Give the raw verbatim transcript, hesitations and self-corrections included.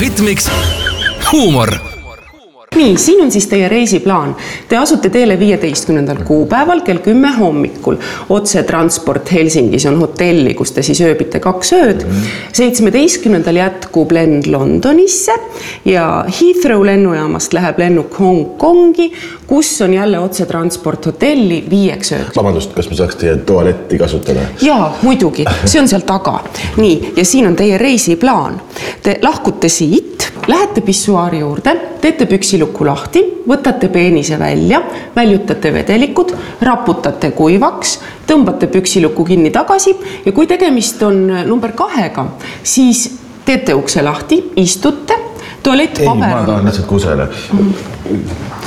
ritmiks huumor. Nii, siin on siis teie reisiplaan. Te asute teele viieteistkümnendal kuupäeval kell kümme hommikul. Otse transport Helsingis on hotelli, kus te siis ööbite kaks ööd. seitsmeteistkümnendal jätkub lend Londonisse ja Heathrow lennujaamast läheb lennuk Hong Kongi, kus on jälle otse transport hotelli viieks ööks. Vabandust, kas ma saaks teie tualetti kasutada? Jaa, muidugi. See on seal taga. Nii, ja siin on teie reisiplaan. Te lahkute siit, lähete pissuaari juurde, teete püksiluku lahti, võtate peenise välja, väljutate vedelikud, raputate kuivaks, tõmbate püksiluku kinni tagasi ja kui tegemist on number kahega, siis teete ukse lahti, istute, tualettpaber ei, ma tahan lihtsalt kusele.